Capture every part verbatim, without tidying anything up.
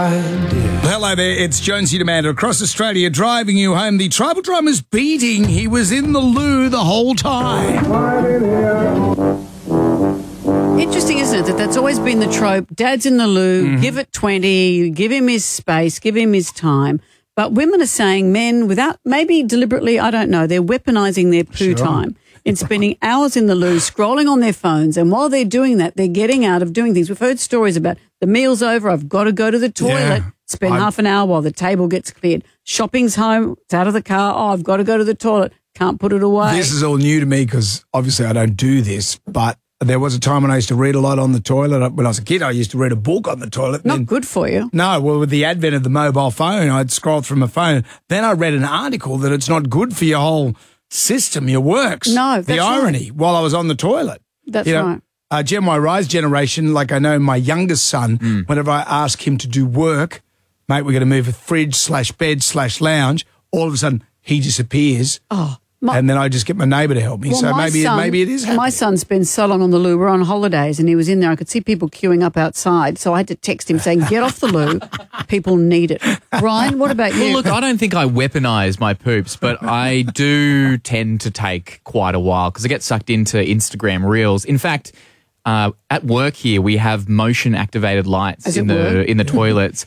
Hello there, it's Jonesy Demander across Australia driving you home. The tribal drummer's beating. He was in the loo the whole time. Interesting, isn't it, that that's always been the trope. Dad's in the loo, mm-hmm. give it twenty, give him his space, give him his time. But women are saying men, without, maybe deliberately, I don't know, they're weaponising their poo Sure. time in spending hours in the loo, scrolling on their phones. And while they're doing that, they're getting out of doing things. We've heard stories about the meal's over, I've got to go to the toilet, Yeah. spend I- half an hour while the table gets cleared. Shopping's home, it's out of the car, oh, I've got to go to the toilet, can't put it away. This is all new to me because obviously I don't do this, but there was a time when I used to read a lot on the toilet. When I was a kid, I used to read a book on the toilet. Not then, good for you. No, well, with the advent of the mobile phone, I'd scroll through my phone. Then I read an article that it's not good for your whole system, your works. No, The that's irony, while I was on the toilet. That's You know, right. Uh, Gen Y Rise generation, like I know my youngest son, Mm. whenever I ask him to do work, mate, we're going to move a fridge slash bed slash lounge, all of a sudden he disappears. Oh, my, and then I just get my neighbour to help me. well, so my maybe son, maybe it is happening. My son spends so long on the loo. We're on holidays and he was in there. I could see people queuing up outside. So I had to text him saying, get off the loo. People need it. Brian, what about you? Well, look, I don't think I weaponise my poops, but I do tend to take quite a while because I get sucked into Instagram Reels. In fact, uh, at work here, we have motion-activated lights As in it the were. in the toilets,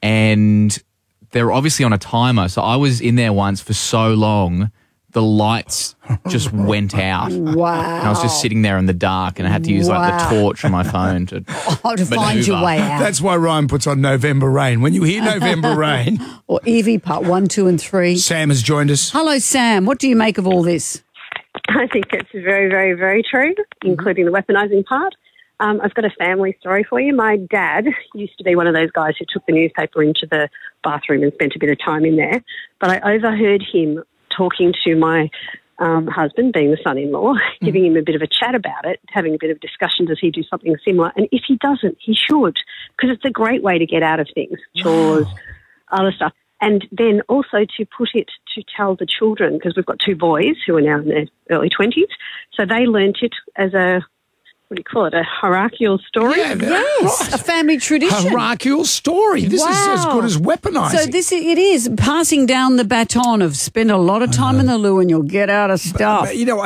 and they're obviously on a timer. So I was in there once for so long, the lights just went out. Wow. And I was just sitting there in the dark, and I had to use like Wow. the torch on my phone to Oh, to find your manoeuvre. way out. That's why Ryan puts on November Rain. When you hear November Rain, Or Evie, part one, two, and three. Sam has joined us. Hello, Sam. What do you make of all this? I think it's very, very, very true, including the weaponising part. Um, I've got a family story for you. My dad used to be one of those guys who took the newspaper into the bathroom and spent a bit of time in there. But I overheard him talking to my um, husband, being the son-in-law, mm-hmm. giving him a bit of a chat about it, having a bit of discussion, does he do something similar? And if he doesn't, he should, because it's a great way to get out of things, chores, wow. other stuff. And then also to put it to tell the children, because we've got two boys who are now in their early twenties, so they learnt it as a, what do you call it, a hierarchical story? Yeah, Yes, right. a family tradition. Hierarchical story. This Wow. is as good as weaponising. So this it is passing down the baton of spend a lot of time in the loo and you'll get out of stuff. But, you know, I,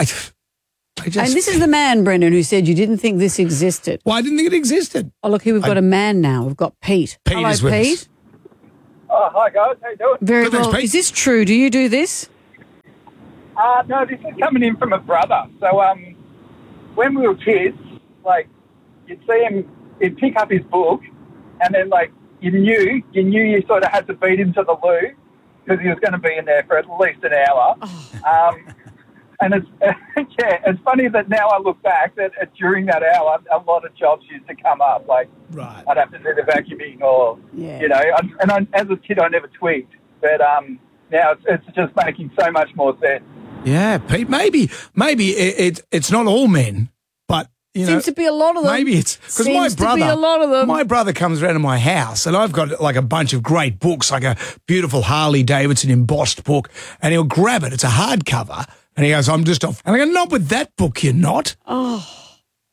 I just... And this is the man, Brendan, who said you didn't think this existed. Well, I didn't think it existed. Oh, look, here we've got a man now. We've got Pete. Pete Hello, is with Pete. us. Oh, hi guys, how you doing? Very Good, thanks, well. Pete. Is this true? Do you do this? Uh, no, this is coming in from a brother. So, um, when we were kids, like, you'd see him, he'd pick up his book, and then, like, you knew, you knew you sort of had to beat him to the loo, because he was going to be in there for at least an hour. Oh. Um, and it's, yeah, it's funny that now I look back, that uh, during that hour, a lot of jobs used to come up, like, Right. I'd have to do the vacuuming or, Yeah. you know, I, and I, as a kid I never twigged, but um, now it's, it's just making so much more sense. Yeah, Pete, maybe maybe it, it it's not all men, but, you know... Seems to be a lot of them. Maybe it's... Because my Seems to brother... be a lot of them. My brother comes around to my house, and I've got, like, a bunch of great books, like a beautiful Harley Davidson embossed book, and he'll grab it. It's a hardcover, and he goes, I'm just off. And I go, not with that book, you're not. Oh,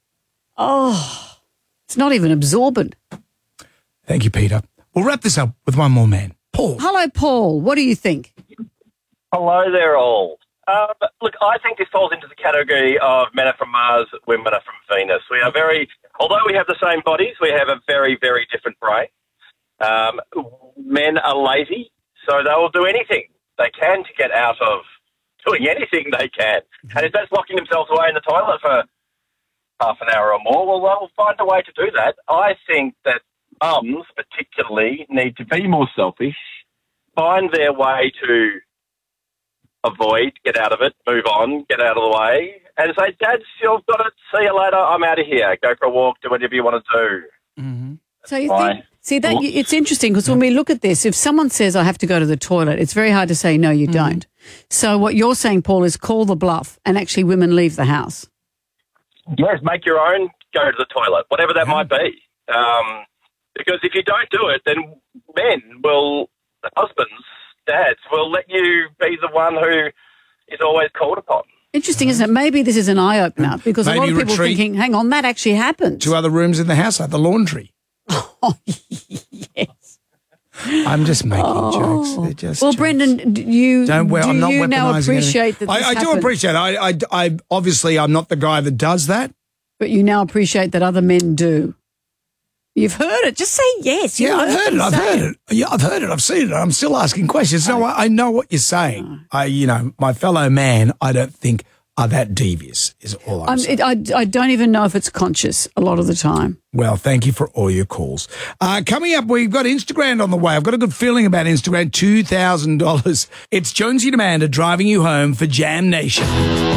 it's not even absorbent. Thank you, Peter. We'll wrap this up with one more man. Paul. Hello, Paul. What do you think? Hello there, all. Um, look, I think this falls into the category of men are from Mars, women are from Venus. We are very, although we have the same bodies, we have a very, very different brain. Um, men are lazy, so they will do anything they can to get out of doing anything they can. And if that's locking themselves away in the toilet for half an hour or more, well, they'll find a way to do that. I think that mums particularly need to be more selfish, find their way to avoid, get out of it, move on, get out of the way, and say, Dad, you've got it, see you later, I'm out of here, go for a walk, do whatever you want to do. Mm-hmm. So you Bye. think, see that it's interesting because when we look at this, if someone says I have to go to the toilet, it's very hard to say no, you don't. So what you're saying, Paul, is call the bluff, and actually women leave the house. Yes, make your own, go to the toilet, whatever that might be. Um, because if you don't do it, then men will, husbands, dads, will let you be the one who is always called upon. Interesting, isn't it? Maybe this is an eye opener because a lot Maybe of people are retreat. thinking, hang on, that actually happened. Two other rooms in the house, like the laundry. Oh, yes. I'm just making jokes. They're just Well, jokes. Brendan, d- you Don't wear, do I'm not you now weaponising appreciate anything. that this I, I do happened? appreciate it. I, I, I, obviously, I'm not the guy that does that. But you now appreciate that other men do. You've heard it. Just say yes. You Yeah, I've know heard it. what I've I'm saying. heard it. Yeah, I've heard it. I've seen it. I'm still asking questions. No, I, I know what you're saying. I, you know, my fellow man, I don't think are that devious, is all I'm I'm, saying. it, I, I don't even know if it's conscious a lot of the time. Well, thank you for all your calls. Uh, coming up, we've got Instagram on the way. I've got a good feeling about Instagram, two thousand dollars. It's Jonesy and Amanda driving you home for Jam Nation.